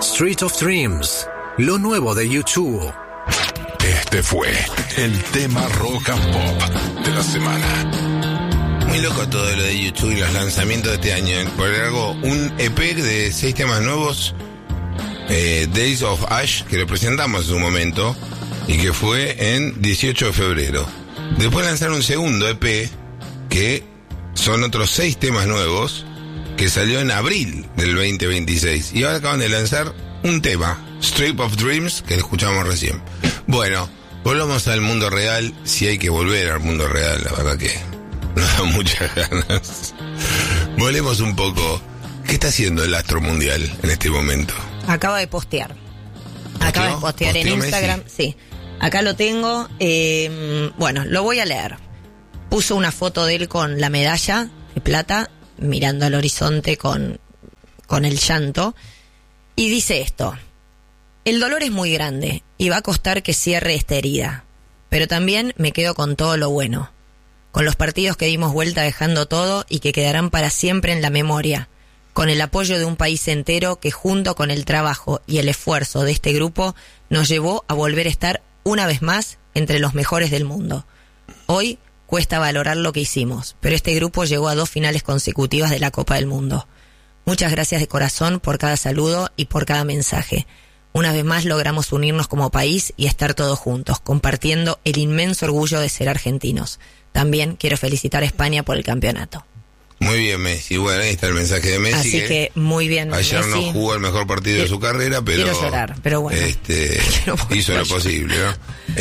Street of Dreams, lo nuevo de U2. Este fue el tema rock and pop de la semana. Muy loco todo lo de YouTube y los lanzamientos de este año. Por algo, un EP de 6 temas nuevos, Days of Ash, que lo presentamos en su momento, y que fue en 18 de febrero. Después lanzaron un segundo EP, que son otros 6 temas nuevos, que salió en abril del 2026. Y ahora acaban de lanzar un tema, Street of Dreams, que lo escuchamos recién. Bueno, volvamos al mundo real, si hay que volver al mundo real, la verdad que nos da muchas ganas. Volvemos un poco. ¿Qué está haciendo el astro mundial en este momento? Acaba de postear. Acaba de postear en Instagram. Messi? Sí, acá lo tengo. Bueno, lo voy a leer. Puso una foto de él con la medalla de plata, mirando al horizonte con el llanto. Y dice esto: el dolor es muy grande y va a costar que cierre esta herida. Pero también me quedo con todo lo bueno. Con los partidos que dimos vuelta dejando todo y que quedarán para siempre en la memoria. Con el apoyo de un país entero que junto con el trabajo y el esfuerzo de este grupo nos llevó a volver a estar una vez más entre los mejores del mundo. Hoy cuesta valorar lo que hicimos, pero este grupo llegó a 2 finales consecutivas de la Copa del Mundo. Muchas gracias de corazón por cada saludo y por cada mensaje. Una vez más logramos unirnos como país y estar todos juntos, compartiendo el inmenso orgullo de ser argentinos. También quiero felicitar a España por el campeonato. Muy bien, Messi. Bueno, ahí está el mensaje de Messi. Así que muy bien, ayer Messi. no jugó el mejor partido de su carrera, pero... Quiero llorar, pero bueno. Hizo lo posible, ¿no?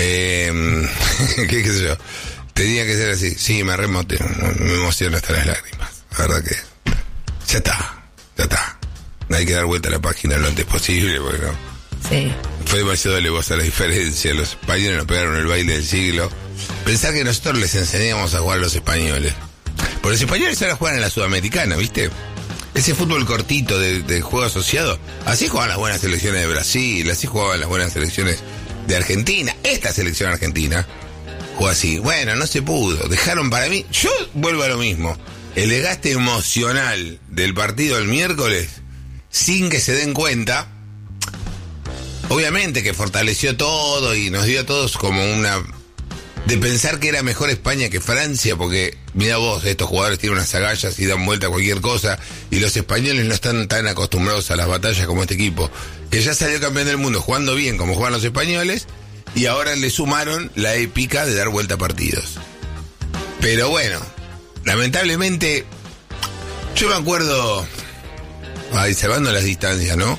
¿Qué sé yo? Tenía que ser así. Sí, me emociona hasta las lágrimas. La verdad que... Ya está. Hay que dar vuelta a la página lo antes posible, porque no... Sí. Fue demasiado alevosa la diferencia. Los españoles nos pegaron el baile del siglo. Pensar que nosotros les enseñamos a jugar a los españoles. Porque los españoles ahora juegan en la Sudamericana, ¿viste? Ese fútbol cortito de juego asociado. Así jugaban las buenas selecciones de Brasil, así jugaban las buenas selecciones de Argentina. Esta selección argentina jugó así. Bueno, no se pudo. Dejaron para mí... Yo vuelvo a lo mismo. El desgaste emocional del partido del miércoles, sin que se den cuenta, obviamente que fortaleció todo y nos dio a todos como una... de pensar que era mejor España que Francia, porque mira vos, estos jugadores tienen unas agallas y dan vuelta a cualquier cosa, y los españoles no están tan acostumbrados a las batallas como este equipo, que ya salió campeón del mundo jugando bien como juegan los españoles, y ahora le sumaron la épica de dar vuelta a partidos. Pero bueno, lamentablemente, yo me acuerdo, salvando las distancias, ¿no?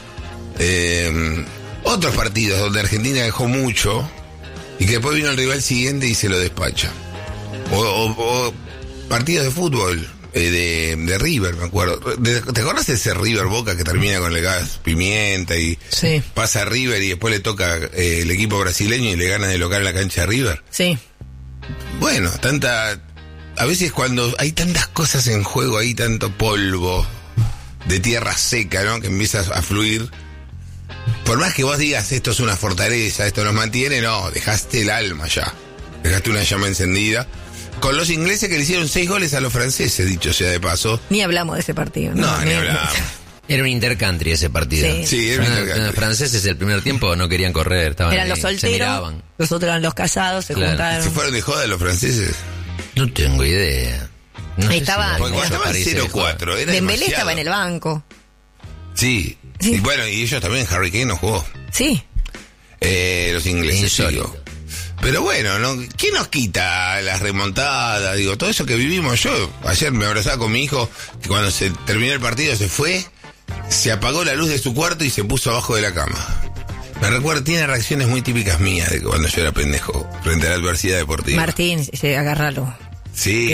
Otros partidos donde Argentina dejó mucho y que después vino el rival siguiente y se lo despacha. O partidos de fútbol, de River, me acuerdo. ¿Te acordás de ese River Boca que termina con el gas pimienta y sí, pasa a River y después le toca el equipo brasileño y le gana de local en la cancha de River? Sí. Bueno, a veces cuando hay tantas cosas en juego, hay tanto polvo de tierra seca, ¿no? Que empiezas a fluir. Por más que vos digas esto es una fortaleza, esto nos mantiene, no, dejaste el alma ya. Dejaste una llama encendida. Con los ingleses que le hicieron 6 goles a los franceses, dicho sea de paso. Ni hablamos de ese partido. No, ni hablamos. Era un intercountry ese partido. Sí, era un intercountry. Los franceses el primer tiempo no querían correr, estaban eran ahí, los solteros, se miraban. los otros eran los casados, se juntaron. ¿Se fueron de joda los franceses? No tengo idea. No ahí estaba. Porque cuando estaban 0-4, era Dembélé estaba en el banco. Sí. Y bueno, y ellos también, Harry Kane no jugó. Sí. Los ingleses, insólito. digo. Pero bueno, ¿no? ¿Quién nos quita las remontadas? Digo, todo eso que vivimos. Yo ayer me abrazaba con mi hijo, que cuando se terminó el partido se fue, se apagó la luz de su cuarto y se puso abajo de la cama. Me recuerda, tiene reacciones muy típicas mías de cuando yo era pendejo frente a la adversidad deportiva. Martín, agárralo. Sí.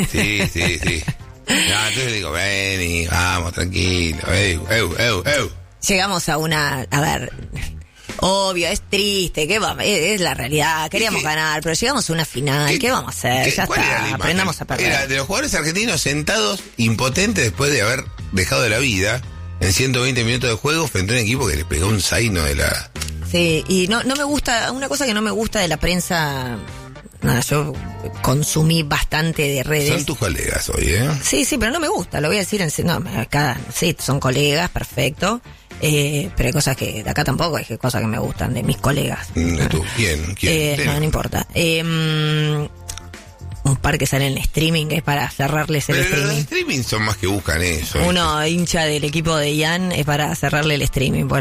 Entonces digo, vení, vamos, tranquilo. Llegamos a a ver, obvio, es triste, es la realidad, queríamos ganar, pero llegamos a una final, ¿qué vamos a hacer? Ya está, aprendamos a perder. Era de los jugadores argentinos sentados, impotentes después de haber dejado de la vida en 120 minutos de juego frente a un equipo que le pegó un zaino de la... Sí, y no me gusta, una cosa que no me gusta de la prensa... Nada, yo consumí bastante de redes. Son tus colegas hoy, ¿eh? Sí, pero no me gusta, lo voy a decir sí, son colegas, perfecto. pero hay cosas que de acá tampoco, hay cosas que me gustan de mis colegas. ¿De tú? ¿Quién? No importa. Un par que sale en streaming es para cerrarles el pero streaming. Los streaming son más que buscan eso. Uno hincha del equipo de Ian es para cerrarle el streaming. Por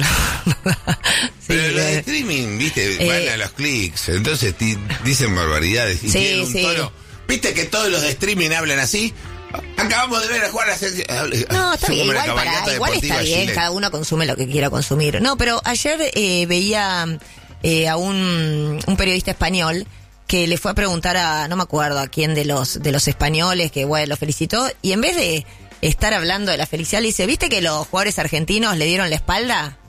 pero los de streaming, viste, van a los clics, entonces dicen barbaridades y tienen un tono. ¿Viste que todos los de streaming hablan así? Acabamos de ver a jugar a No, está bien, igual está bien, cada uno consume lo que quiera consumir. No, pero ayer veía a un periodista español que le fue a preguntar no me acuerdo a quién de los españoles, que bueno, lo felicitó, y en vez de estar hablando de la felicidad, le dice, ¿viste que los jugadores argentinos le dieron la espalda?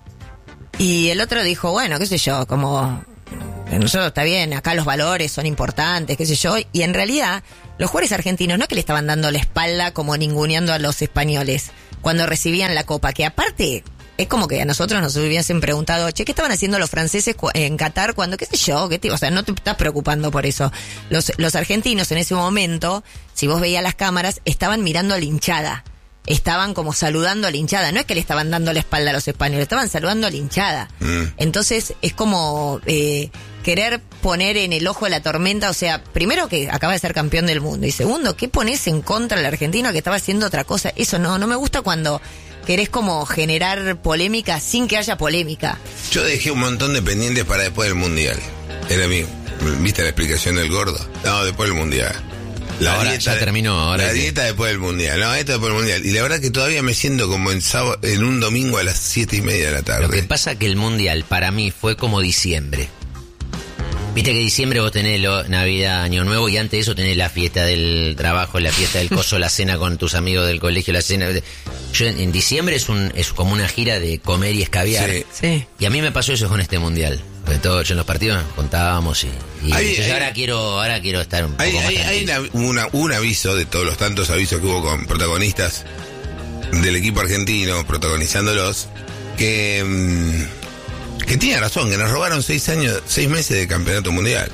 Y el otro dijo, bueno, qué sé yo, como nosotros está bien, acá los valores son importantes, qué sé yo, y en realidad los jugadores argentinos no es que le estaban dando la espalda como ninguneando a los españoles cuando recibían la copa, que aparte es como que a nosotros nos hubiesen preguntado, che, ¿qué estaban haciendo los franceses en Qatar cuando, qué sé yo, o sea, no te estás preocupando por eso? Los argentinos en ese momento, si vos veías las cámaras, estaban mirando a la hinchada. Estaban como saludando a la hinchada. No es que le estaban dando la espalda a los españoles, estaban saludando a la hinchada. Entonces es como querer poner en el ojo de la tormenta, o sea, primero que acaba de ser campeón del mundo, y segundo, ¿qué pones en contra del argentino que estaba haciendo otra cosa? Eso no me gusta cuando querés como generar polémica sin que haya polémica. Yo dejé un montón de pendientes para después del Mundial. Era ¿viste la explicación del gordo? No, después del Mundial. Ahora ya terminó. La dieta después del Mundial. No, esto después del Mundial. Y la verdad que todavía me siento como en un domingo a las 7:30 de la tarde. Lo que pasa que el Mundial para mí fue como diciembre. Viste que diciembre vos tenés Navidad, Año Nuevo, y antes de eso tenés la fiesta del trabajo, la fiesta del coso, la cena con tus amigos del colegio, la cena. Yo en diciembre es como una gira de comer y escabiar. Sí. Y a mí me pasó eso con este Mundial. Porque yo en los partidos nos contábamos y ahora quiero estar un poco más hay un aviso de todos los tantos avisos que hubo con protagonistas del equipo argentino, protagonizándolos, que tiene razón, que nos robaron 6 meses de campeonato mundial.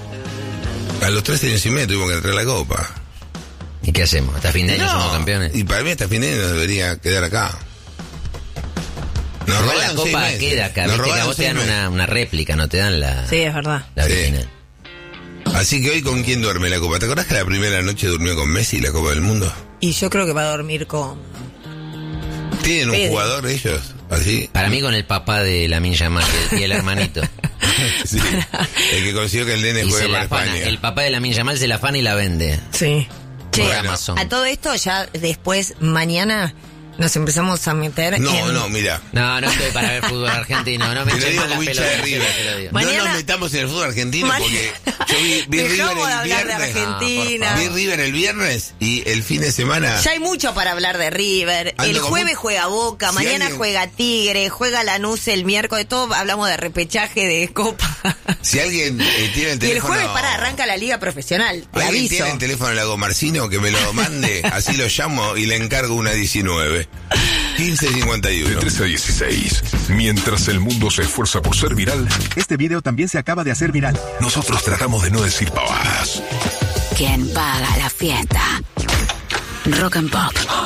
A los 3 años y medio tuvimos que entrar a la Copa. ¿Y qué hacemos? ¿Hasta fin de año somos campeones? Y para mí hasta fin de año nos debería quedar acá. Nos robaron la Copa, queda acá. Viste que a vos te dan una réplica, no te dan la... Sí, es verdad. La original. Así que hoy, ¿con quién duerme la Copa? ¿Te acordás que la primera noche durmió con Messi la Copa del Mundo? Y yo creo que va a dormir con... ¿Tienen un jugador ellos? ¿Así? Para mí con el papá de Lamine Yamal y el hermanito. Sí, el que consiguió que el nene juegue para España. El papá de Lamine Yamal se la afana y la vende. Sí. Che, bueno, a todo esto ya después, mañana... Nos empezamos a meter No, mira. No estoy para ver fútbol argentino. No me eches más la pelota. No nos metamos en el fútbol argentino porque yo vi River el viernes. Vi River el viernes y el fin de semana. Ya hay mucho para hablar de River. El jueves juega Boca, mañana juega Tigre, juega Lanús el miércoles. Todo hablamos de repechaje de Copa. Si alguien tiene el teléfono... Y el jueves arranca la liga profesional. Te ¿alguien aviso. tiene el teléfono de Lago Marcino? Que me lo mande, así lo llamo y le encargo una 19. 1551. De 13 a 16. Mientras el mundo se esfuerza por ser viral, este video también se acaba de hacer viral. nosotros tratamos de no decir pavadas. ¿Quién paga la fiesta? Rock and Pop.